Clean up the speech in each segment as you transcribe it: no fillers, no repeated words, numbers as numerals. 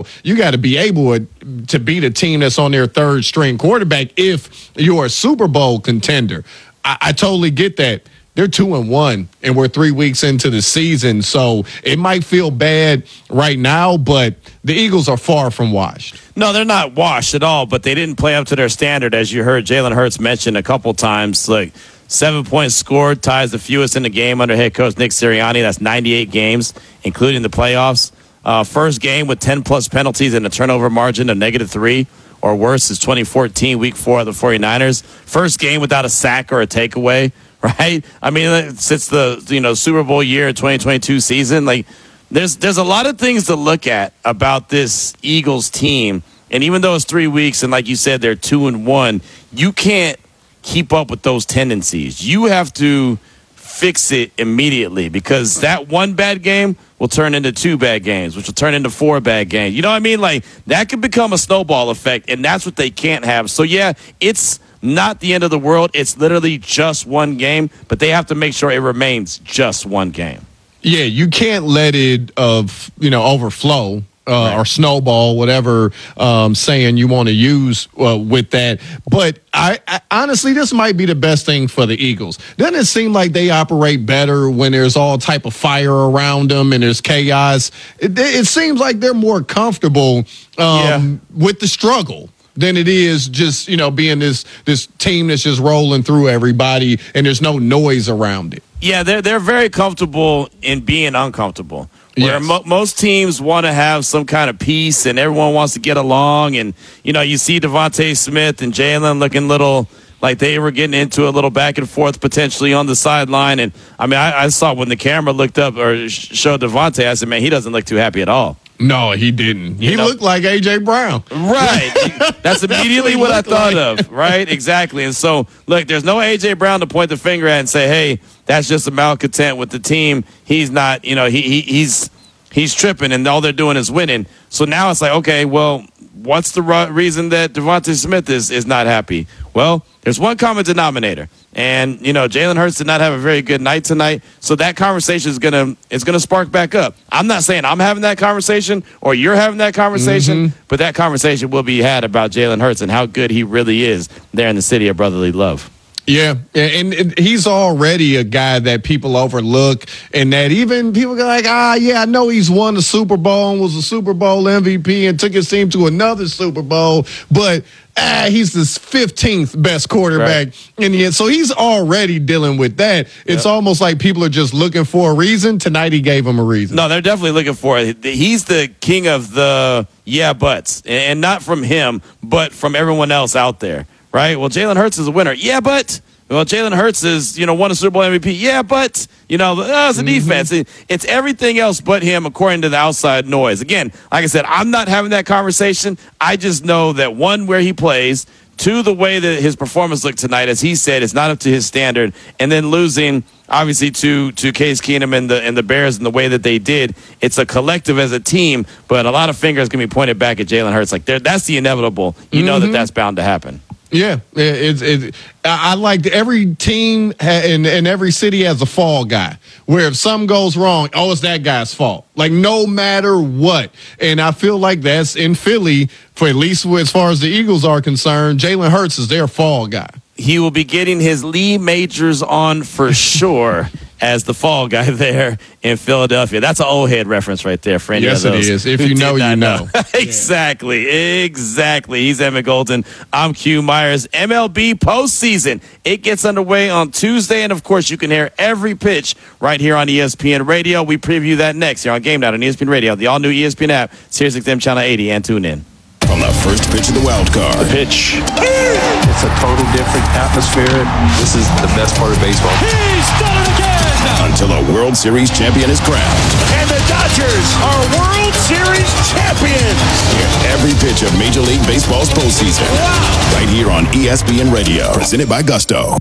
you got to be able to beat a team that's on their third string quarterback if you're a Super Bowl contender. I totally get that. They're 2-1, and we're 3 weeks into the season, so it might feel bad right now, but the Eagles are far from washed. No, they're not washed at all, but they didn't play up to their standard, as you heard Jalen Hurts mention a couple times. Like 7 points scored, ties the fewest in the game under head coach Nick Sirianni. That's 98 games, including the playoffs. First game with 10-plus penalties and a turnover margin of -3 or worse is 2014, week 4 of the 49ers. First game without a sack or a takeaway. Right? I mean, since the Super Bowl year 2022 season, like there's a lot of things to look at about this Eagles team. And even though it's 3 weeks and like you said, they're 2-1, you can't keep up with those tendencies. You have to fix it immediately because that one bad game will turn into 2 bad games, which will turn into 4 bad games. You know what I mean? Like that could become a snowball effect, and that's what they can't have. So yeah, it's not the end of the world. It's literally just one game, but they have to make sure it remains just one game. Yeah, you can't let it overflow or snowball, whatever saying you want to use with that. But I honestly, this might be the best thing for the Eagles. Doesn't it seem like they operate better when there's all type of fire around them and there's chaos? It seems like they're more comfortable with the struggle than it is just, being this team that's just rolling through everybody and there's no noise around it. Yeah, they're very comfortable in being uncomfortable. Where Yes. Most teams want to have some kind of peace and everyone wants to get along. And, you see Devontae Smith and Jalen looking little like they were getting into a little back and forth potentially on the sideline. And, I mean, I saw when the camera looked up or showed Devontae, I said, man, he doesn't look too happy at all. No, he didn't. He looked like A.J. Brown. Right. That's immediately what I thought of. Right? Exactly. And so, look, there's no A.J. Brown to point the finger at and say, hey, that's just a malcontent with the team. He's not, he's tripping and all they're doing is winning. So now it's like, okay, well, what's the reason that Devontae Smith is not happy? Well, there's one common denominator. And, Jalen Hurts did not have a very good night tonight. So that conversation is gonna spark back up. I'm not saying I'm having that conversation or you're having that conversation, but that conversation will be had about Jalen Hurts and how good he really is there in the city of brotherly love. Yeah, and he's already a guy that people overlook, and that even people go like, I know he's won the Super Bowl and was a Super Bowl MVP and took his team to another Super Bowl, but he's the 15th best quarterback in the end. So he's already dealing with that. It's almost like people are just looking for a reason. Tonight he gave him a reason. No, they're definitely looking for it. He's the king of the buts, and not from him, but from everyone else out there. Right? Well, Jalen Hurts is a winner. Yeah, but Jalen Hurts is, won a Super Bowl MVP. Yeah, but, it's a defense. It's everything else but him according to the outside noise. Again, like I said, I'm not having that conversation. I just know that, one, where he plays, two, the way that his performance looked tonight, as he said, it's not up to his standard, and then losing, obviously, to Case Keenum and the Bears in the way that they did. It's a collective as a team, but a lot of fingers can be pointed back at Jalen Hurts. Like, that's the inevitable. You know that's bound to happen. Yeah, I like every team in every city has a fall guy where if something goes wrong, it's that guy's fault. Like no matter what. And I feel like that's in Philly, for at least as far as the Eagles are concerned, Jalen Hurts is their fall guy. He will be getting his Lee Majors on for sure as the fall guy there in Philadelphia. That's an old head reference right there for any of those. Yes, it is. If you know, you know. Exactly. He's Emmett Golden. I'm Q Myers. MLB postseason. It gets underway on Tuesday, and of course, you can hear every pitch right here on ESPN Radio. We preview that next here on Game Night on ESPN Radio, the all-new ESPN app, SiriusXM Channel 80, and tune in. On the first pitch of the wild card. The pitch. It's a total different atmosphere. This is the best part of baseball. He's done it again! Until a World Series champion is crowned. And the Dodgers are World Series champions! Hear every pitch of Major League Baseball's postseason. Wow! Right here on ESPN Radio. Presented by Gusto.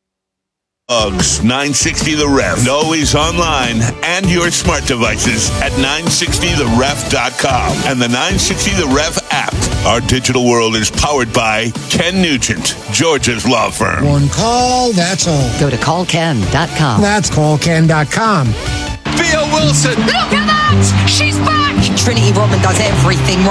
Uggs 960 The Ref. Always online and your smart devices at 960theref.com and the 960 The Ref app. Our digital world is powered by Ken Nugent, Georgia's law firm. One call, that's all. Go to callken.com. That's callken.com. Thea Wilson. Look at that! She's back! Trinity Rodman does everything right.